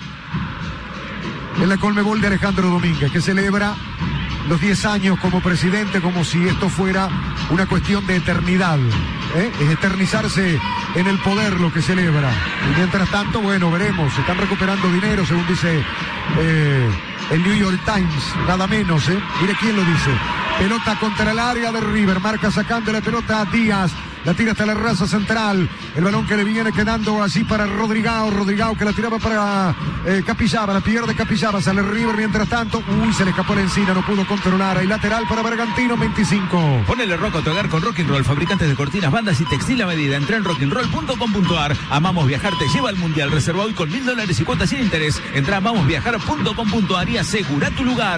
en la Conmebol de Alejandro Domínguez, que celebra los diez años como presidente, como si esto fuera una cuestión de eternidad, ¿eh? Es eternizarse en el poder lo que celebra. Y mientras tanto, bueno, veremos, se están recuperando dinero, según dice eh, el New York Times, nada menos, ¿eh? Mire quién lo dice. Pelota contra el área de River, marca sacando la pelota a Díaz. La tira hasta la raza central. El balón que le viene quedando así para Rodrigao. Rodrigao que la tiraba para eh, Capixaba. La pierde Capixaba. Sale River mientras tanto. Uy, se le escapó la encina. No pudo controlar. Hay lateral para Bragantino, veinticinco. Ponele rock a tu hogar con Rock and Roll. Fabricantes de cortinas, bandas y textil a medida. Entra en rock and roll punto com punto a r. Amamos Viajar te lleva al mundial. Reserva hoy con mil dólares y cuotas sin interés. Entra a amamos viajar punto com punto a r y asegura tu lugar.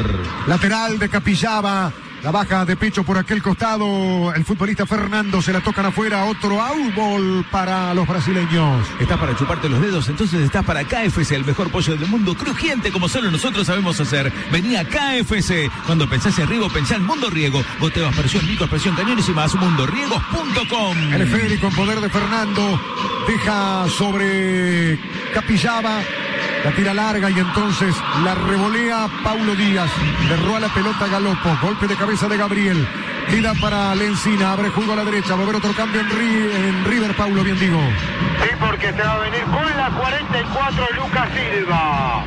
Lateral de Capixaba. La baja de pecho por aquel costado. El futbolista Fernando se la tocan afuera. Otro outball para los brasileños. ¿Estás para chuparte los dedos? Entonces estás para K F C, el mejor pollo del mundo, crujiente como solo nosotros sabemos hacer. Vení a K F C. Cuando pensás en riego, pensá en Mundo Riego. Goteo, aspersión, micro, aspersión, cañones y más. mundo riegos punto com. El esférico en poder de Fernando. Deja sobre Capixaba. La tira larga y entonces la revolea Paulo Díaz. Le roba la pelota Galopo. Golpe de cabeza de Gabriel. Queda para Lencina. Abre juego a la derecha. Va a haber otro cambio en, Ri en River, Paulo, bien digo. Sí, porque se va a venir con la cuarenta y cuatro Lucas Silva.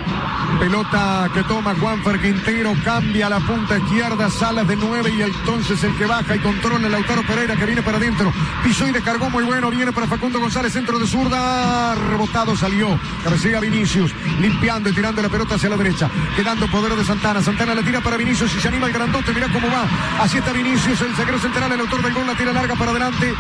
Pelota que toma Juanfer Quintero. Cambia la punta izquierda. Salas de nueve y entonces el que baja y controla el Lautaro Pereira que viene para adentro. Pisó y descargó muy bueno. Viene para Facundo González. Centro de zurda. Rebotado salió. Cabecea Vinicius. Limpiando y tirando la pelota hacia la derecha. Quedando poder de Santana. Santana la tira para Vinicius y se anima el grandote. Mirá cómo va. Así está Vinicius, el zaguero central, el autor del gol. La tira larga para adelante.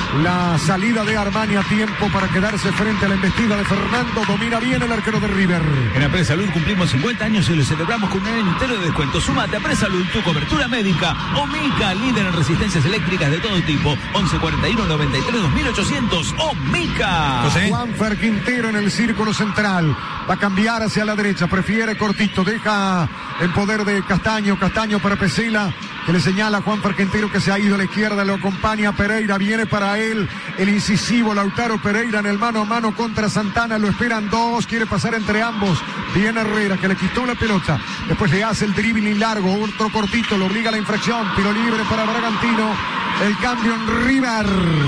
La salida de Armani a tiempo para quedarse frente a la embestida de Fernando. Domina bien el arquero de River. En Apresalud cumplimos cincuenta años y lo celebramos con un año entero de descuento. Súmate a Apresalud, tu cobertura médica. Omica, líder en resistencias eléctricas de todo tipo. once cuarenta y uno noventa y tres dos mil ochocientos. Omica. Juanfer Quintero en el círculo central. Va a cambiar hacia la derecha. Prefiere cortito. Deja el poder de Castaño. Castaño para Pesela, que le señala a Juanfer Quintero que se ha ido a la izquierda. Lo acompaña Pereira. Viene para él el incisivo Lautaro Pereira en el mano a mano contra Santana. Lo esperan dos. Quiere pasar entre ambos. Viene Herrera que le quitó la pelota. Después le hace el dribbling largo. Otro cortito. Lo obliga a la infracción. Tiro libre para Bragantino. El cambio en River.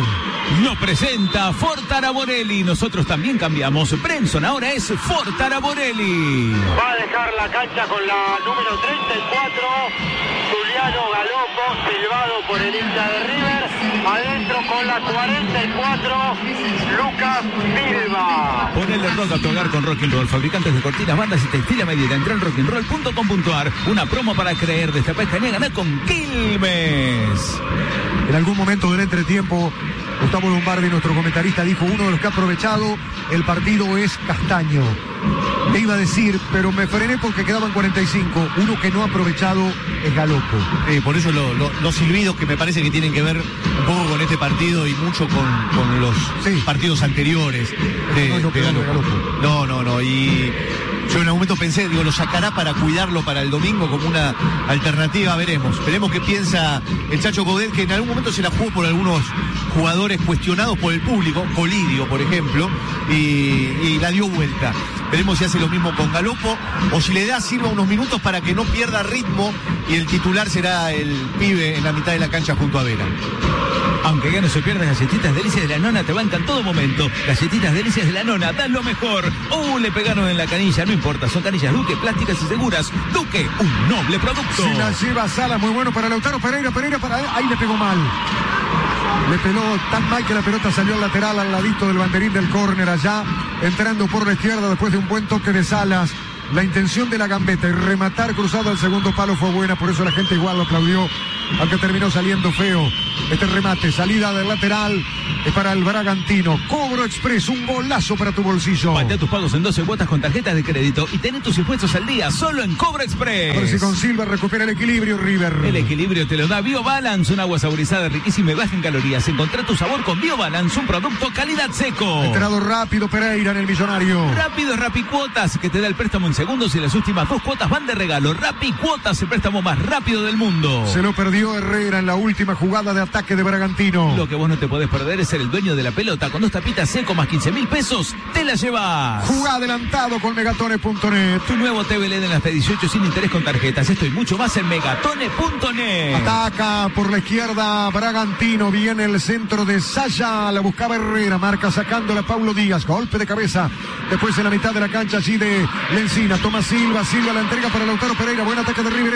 Nos presenta Fortaraborelli. Nosotros también cambiamos. Brenson ahora es Fortaraborelli. Va a dejar la cancha con la número treinta y cuatro. Juliano Galopo, silbado por el hincha de River. Adentro con la cuarenta y cuatro, Lucas Silva. Ponele rock a tu hogar con Rock and Roll. Fabricantes de cortinas, bandas y textil a medida. Entra en rock and roll punto com punto a r. Una promo para creer. Destapá Escanea, ganá con Quilmes. En algún momento del entretiempo, Gustavo Lombardi, nuestro comentarista, dijo: uno de los que ha aprovechado el partido es Castaño. Le iba a decir, pero me frené porque quedaban cuarenta y cinco. Uno que no ha aprovechado es Galopo. Eh, por eso lo, lo, los silbidos que me parece que tienen que ver un poco con este partido y mucho con, con los sí. partidos anteriores de, no, no, de Galopo. Galopo. No, no, no. Y yo en algún momento pensé, digo, lo sacará para cuidarlo para el domingo como una alternativa. Veremos. Veremos qué piensa el Chacho Coudet, que en algún momento se la jugó por algunos jugadores cuestionados por el público, Colidio, por ejemplo, y, y la dio vuelta. Veremos si hace lo mismo con Galopo o si le da Silva unos minutos para que no pierda ritmo y el titular será el pibe en la mitad de la cancha junto a Vera. Aunque ganes o pierdas, Galletitas Delicias de la Nona te bancan todo momento. Galletitas Delicias de la Nona, dan lo mejor. Uh, le pegaron en la canilla, no importa, son canillas Duque, plásticas y seguras. Duque, un noble producto. Si la lleva Salas, muy bueno para Lautaro Pereira, Pereira para él, ahí le pegó mal. Le peló tan mal que la pelota salió al lateral, al ladito del banderín del córner allá, entrando por la izquierda después de un buen toque de Salas. La intención de la gambeta y rematar cruzado al segundo palo fue buena, por eso la gente igual lo aplaudió, aunque terminó saliendo feo. Este remate, salida del lateral, es para el Bragantino. Cobro Express, un golazo para tu bolsillo. Patea tus pagos en doce cuotas con tarjetas de crédito y ten tus impuestos al día, solo en Cobro Express. A ver si con Silva recupera el equilibrio, River. El equilibrio te lo da BioBalance, un agua saborizada, riquísima y baja en calorías. Encontrá tu sabor con BioBalance, un producto calidad seco. Ha entrado rápido Pereira en el Millonario. Rápido es Rapicuotas, que te da el préstamo en segundos y las últimas dos cuotas van de regalo. Rapicuotas, el préstamo más rápido del mundo. Se lo perdió Herrera en la última jugada de ataque de Bragantino. Lo que vos no te podés perder es ser el dueño de la pelota. Con dos tapitas seco más quince mil pesos, te la llevas. Jugá adelantado con Megatone punto net. Tu nuevo T V L E D en hasta dieciocho sin interés con tarjetas. Esto y mucho más en Megatone punto net. Ataca por la izquierda Bragantino. Viene el centro de Saya. La buscaba Herrera. Marca sacándola Paulo Díaz. Golpe de cabeza. Después en la mitad de la cancha allí de Lencina. Toma Silva. Silva la entrega para Lautaro Pereira. Buen ataque de River este.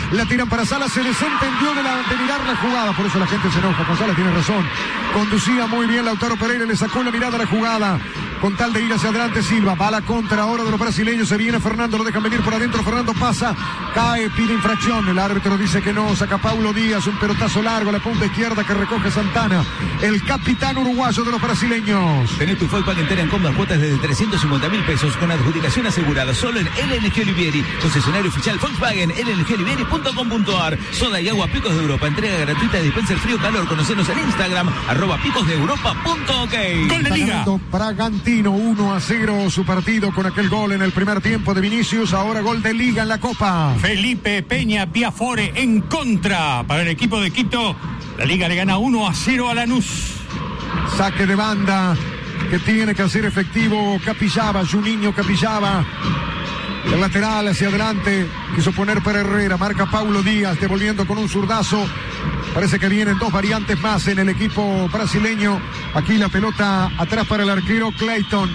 la tiran para Salas, se desentendió de, la, de mirar la jugada, por eso la gente se enoja. González tiene razón, conducía muy bien Lautaro Pereira, le sacó la mirada a la jugada, con tal de ir hacia adelante Silva, va a la contra ahora de los brasileños, se viene Fernando, lo dejan venir por adentro, Fernando pasa, cae, pide infracción, el árbitro dice que no, saca Paulo Díaz, un pelotazo largo a la punta izquierda que recoge Santana, el capitán uruguayo de los brasileños. Tenés tu Volkswagen entera en cómodas cuotas desde trescientos cincuenta mil pesos con adjudicación asegurada, solo en L N G Olivieri, concesionario oficial Volkswagen, L N G Olivieri punto com punto a r. Soda y agua Picos de Europa, entrega gratuita de dispenser frío calor, conocenos en Instagram, arroba picos de europa punto ok. Gol de Liga. Bragantino uno a cero su partido con aquel gol en el primer tiempo de Vinicius, ahora gol de Liga en la Copa. Felipe Peña Biafore en contra para el equipo de Quito. La Liga le gana uno a cero a Lanús. Saque de banda que tiene que hacer efectivo Capixaba, Juninho Capixaba. El lateral hacia adelante, quiso poner para Herrera, marca Paulo Díaz, devolviendo con un zurdazo. Parece que vienen dos variantes más en el equipo brasileño. Aquí la pelota atrás para el arquero Clayton.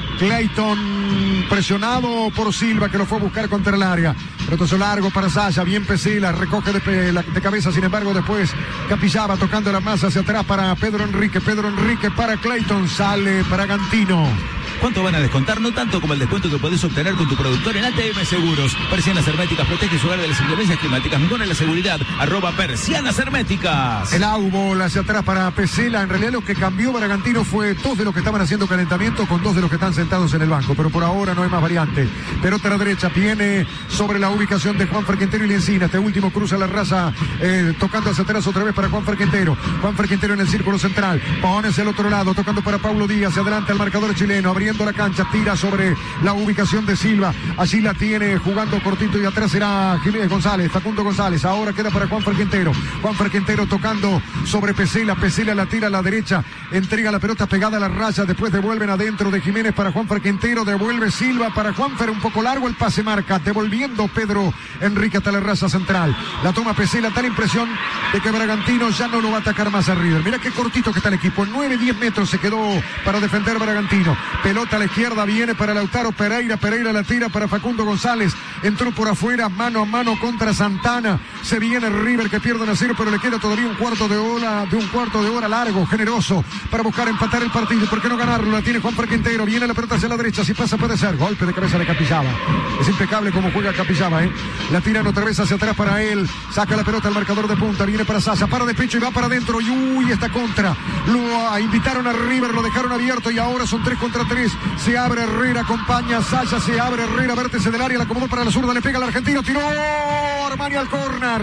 Clayton presionado por Silva, que lo fue a buscar contra el área. Pelotazo largo para Saya, bien Pesela, recoge de, de cabeza, sin embargo después Capixaba tocando la masa hacia atrás para Pedro Enrique. Pedro Enrique para Clayton, sale Bragantino. ¿Cuánto van a descontar? No tanto como el descuento que podés obtener con tu productor en A T M Seguros. Persianas Herméticas, protege su hogar de las inclemencias climáticas. Mejora la seguridad. Arroba Persianas Herméticas. El Aubol hacia atrás para Pesela. En realidad lo que cambió Bragantino fue dos de los que estaban haciendo calentamiento con dos de los que están sentados en el banco. Pero por ahora no hay más variante. Pelota a la derecha. Viene sobre la ubicación de Juan Ferquintero y Lencina. Este último cruza la raza eh, tocando hacia atrás otra vez para Juan Ferquintero. Juan Ferquintero en el círculo central. Pone hacia el otro lado. Tocando para Paulo Díaz. Hacia adelante al marcador chileno. Abriendo la cancha, tira sobre la ubicación de Silva, allí la tiene jugando cortito y atrás será Jiménez González, Facundo González, ahora queda para Juan Ferquintero, Juan Ferquintero tocando sobre Pesela, Pesela la tira a la derecha, entrega la pelota pegada a la raya, después devuelven adentro de Jiménez para Juan Ferquintero, devuelve Silva para Juanfer, un poco largo el pase marca, devolviendo Pedro Enrique hasta la raza central, la toma Pesela, tal impresión de que Bragantino ya no lo va a atacar más a River, mira qué cortito que está el equipo, nueve diez metros se quedó para defender Bragantino, pelota a la izquierda, viene para Lautaro Pereira, Pereira la tira para Facundo González, entró por afuera, mano a mano contra Santana, se viene River que pierde a cero, pero le queda todavía un cuarto de hora, de un cuarto de hora largo, generoso, para buscar empatar el partido, ¿por qué no ganarlo? La tiene Juan Ferquintero, viene la pelota hacia la derecha, si pasa puede ser, golpe de cabeza de Capixaba, es impecable como juega Capixaba, ¿eh? La tiran otra vez hacia atrás para él, saca la pelota al marcador de punta, viene para Sasa, para de pecho y va para adentro, y uy, esta contra, lo invitaron a River, lo dejaron abierto y ahora son tres contra tres, se abre Herrera, acompaña Saya, se abre Herrera, vértice del área, la acomodó para la zurda, le pega al argentino, tiró Armani al córner,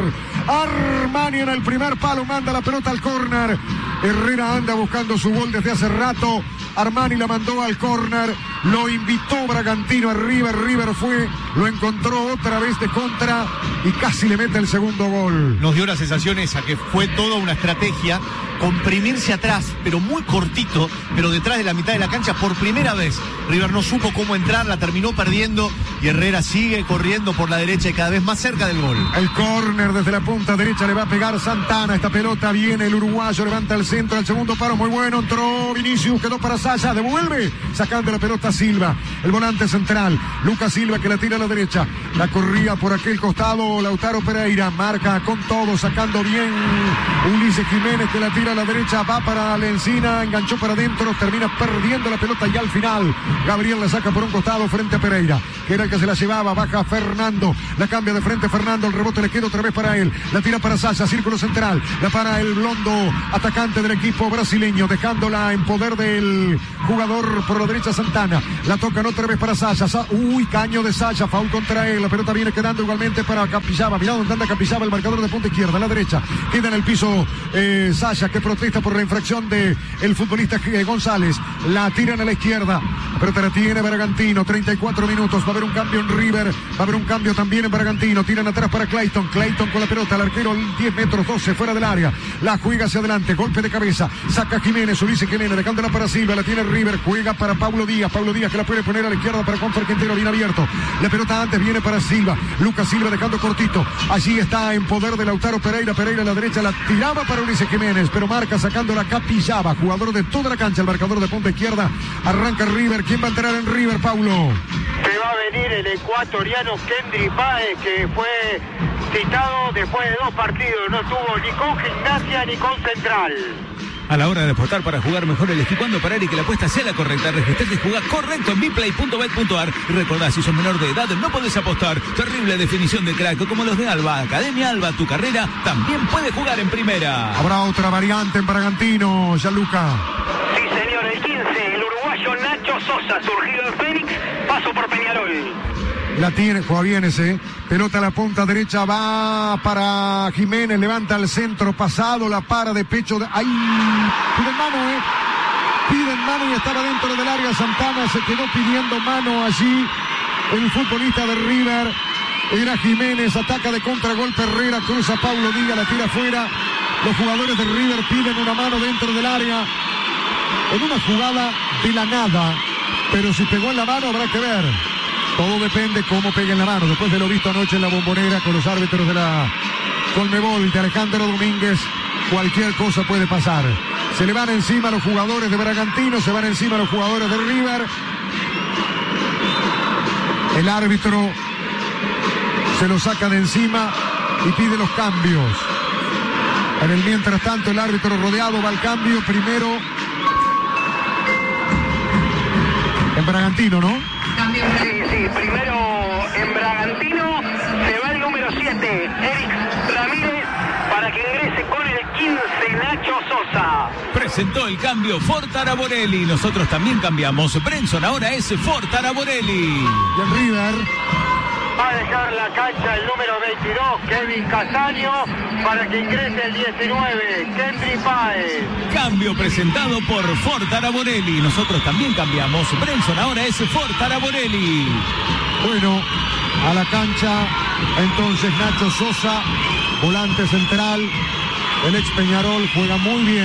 Armani en el primer palo, manda la pelota al córner, Herrera anda buscando su gol desde hace rato, Armani la mandó al córner, lo invitó Bragantino a River, River fue, lo encontró otra vez de contra y casi le mete el segundo gol. Nos dio la sensación esa, que fue toda una estrategia, comprimirse atrás, pero muy cortito, pero detrás de la mitad de la cancha por primera vez. River no supo cómo entrar, la terminó perdiendo y Herrera sigue corriendo por la derecha y cada vez más cerca del gol. El córner desde la punta derecha le va a pegar Santana, esta pelota viene el uruguayo, levanta el centro, el segundo paro muy bueno, entró Vinicius, quedó para Saya, devuelve, sacando la pelota Silva, el volante central, Lucas Silva que la tira a la derecha, la corría por aquel costado Lautaro Pereira, marca con todo, sacando bien Ulises Jiménez que la tira a la derecha, va para Lencina, enganchó para adentro, termina perdiendo la pelota y al final Gabriel la saca por un costado frente a Pereira, que era el que se la llevaba, baja Fernando, la cambia de frente Fernando, el rebote le queda otra vez para él, la tira para Saya, círculo central, la para el blondo atacante del equipo brasileño, dejándola en poder del jugador por la derecha Santana, la tocan otra vez para Saya, Sa uy, caño de Saya, foul contra él, la pelota viene quedando igualmente para Capixaba, mirá donde anda Capixaba, el marcador de punta izquierda, a la derecha, queda en el piso eh, Saya, que protesta por la infracción de el futbolista González, la tiran a la izquierda, la pelota la tiene Bragantino, treinta y cuatro minutos, va a haber un cambio en River, va a haber un cambio también en Bragantino, tiran atrás para Clayton, Clayton con la pelota, el arquero diez metros, doce fuera del área, la juega hacia adelante, golpe de cabeza, saca Jiménez, Ulises Jiménez, dejándola para Silva, la tiene River, juega para Paulo Díaz, Paulo Díaz que la puede poner a la izquierda para Juan Ferquintero, bien abierto, la pelota antes viene para Silva, Lucas Silva dejando cortito, allí está en poder de Lautaro Pereira, Pereira a la derecha, la tiraba para Ulises Jiménez, pero marca sacando la Capixaba, jugador de toda la cancha, el marcador de punta izquierda, arranca River, ¿quién va a entrar en River, Paulo? Se va a venir el ecuatoriano Kendry Páez, que fue citado después de dos partidos. No estuvo ni con Gimnasia ni con Central. A la hora de apostar para jugar mejor, elegí cuándo parar y que la apuesta sea la correcta. Registrate y jugá correcto en biplay punto bet punto ar. Y recordá, si sos menor de edad no podés apostar. Terrible definición de crack, como los de Alba. Academia Alba, tu carrera también puede jugar en primera. Habrá otra variante en Bragantino, Gianluca. Sí, señor, el quince, el uruguayo Nacho Sosa, surgido en Fénix, paso por Peñarol. La tiene, juega bien ese. Pelota a la punta derecha, va para Jiménez, levanta al centro, pasado, la para de pecho. De... ¡Ay! Piden mano, ¿eh? Piden mano y estaba dentro del área. Santana se quedó pidiendo mano allí. El futbolista de River era Jiménez, ataca de contragolpe Herrera, cruza Paulo Díaz, la tira afuera. Los jugadores de River piden una mano dentro del área. En una jugada de la nada. Pero si pegó en la mano habrá que ver. Todo depende cómo pegue en la mano. Después de lo visto anoche en la Bombonera con los árbitros de la Conmebol, de Alejandro Domínguez, cualquier cosa puede pasar. Se le van encima los jugadores de Bragantino, se van encima los jugadores de River. El árbitro se lo saca de encima y pide los cambios. En el mientras tanto, el árbitro rodeado va al cambio. Primero en Bragantino, ¿no? Sí, sí, primero en Bragantino se va el número siete, Eric Ramírez, para que ingrese con el quince, Nacho Sosa. Presentó el cambio Fort Araborelli. Nosotros también cambiamos. Brenson ahora es Fort Araborelli. Y el River va a dejar la cancha el número veintidós, Kevin Castaño, para que ingrese el diecinueve, Kendry Páez. Cambio presentado por Fort Araborelli. Nosotros también cambiamos. Brenson ahora es Fort Araborelli. Bueno, a la cancha entonces Nacho Sosa, volante central. El ex Peñarol juega muy bien.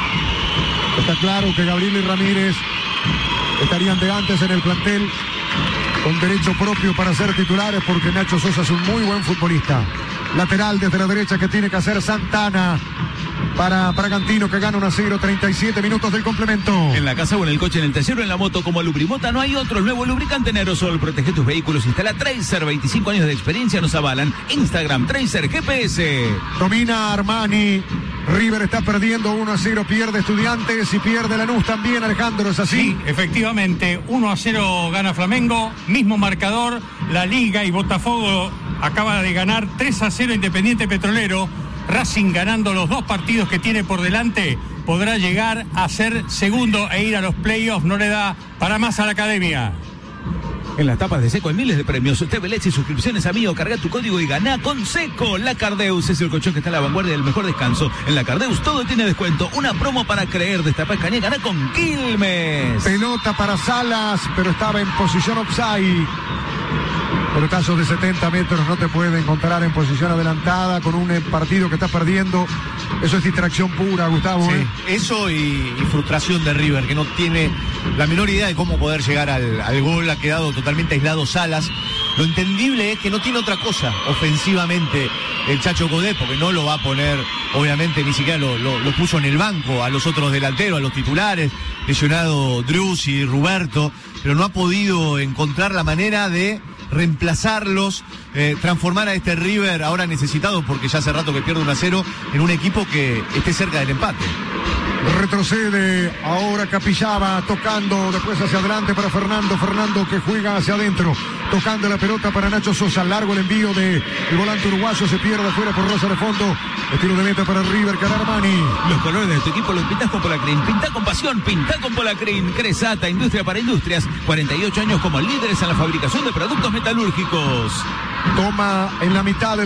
Está claro que Gabriel y Ramírez estarían de antes en el plantel, con derecho propio para ser titulares, porque Nacho Sosa es un muy buen futbolista. Lateral desde la derecha que tiene que hacer Santana para Bragantino, que gana uno a cero, treinta y siete minutos del complemento. En la casa o en el coche, en el taller o en la moto, como Lubrimota no hay otro. El nuevo lubricante en aerosol protege tus vehículos. Instala Tracer, veinticinco años de experiencia nos avalan. Instagram Tracer G P S. Domina Armani. River está perdiendo uno a cero, pierde Estudiantes y pierde Lanús también, Alejandro, ¿es así? Sí, efectivamente, uno a cero gana Flamengo, mismo marcador, La Liga y Botafogo acaba de ganar tres a cero Independiente Petrolero. Racing, ganando los dos partidos que tiene por delante, podrá llegar a ser segundo e ir a los playoffs. No le da para más a la academia. En las tapas de Seco hay miles de premios. T V L y suscripciones a Mío. Carga tu código y ganá con Seco. La Cardeus es el colchón que está a la vanguardia del mejor descanso. En la Cardeus todo tiene descuento. Una promo para creer. Destapá Escañé, ganá con Quilmes. Pelota para Salas, pero estaba en posición offside. Pelotazos de setenta metros no te puede encontrar en posición adelantada con un partido que estás perdiendo. Eso es distracción pura, Gustavo. Sí, ¿eh? eso y, y frustración de River, que no tiene la menor idea de cómo poder llegar al, al gol. Ha quedado totalmente aislado Salas. Lo entendible es que no tiene otra cosa ofensivamente el Chacho Godet, porque no lo va a poner, obviamente, ni siquiera lo, lo, lo puso en el banco a los otros delanteros, a los titulares, lesionado Drews y Ruberto, pero no ha podido encontrar la manera de reemplazarlos, eh, transformar a este River ahora necesitado, porque ya hace rato que pierde uno a cero, en un equipo que esté cerca del empate. Retrocede ahora Capillaba, tocando después hacia adelante para Fernando, Fernando que juega hacia adentro, tocando la pelota para Nacho Sosa, largo el envío del volante uruguayo, se pierde afuera por Rosa de fondo, estilo de meta para River, Armani. Los colores de tu equipo los pintas con Polacrin, pinta con pasión, pinta con Polacrin. Cresata, industria para industrias, cuarenta y ocho años como líderes en la fabricación de productos metalúrgicos. Toma en la mitad del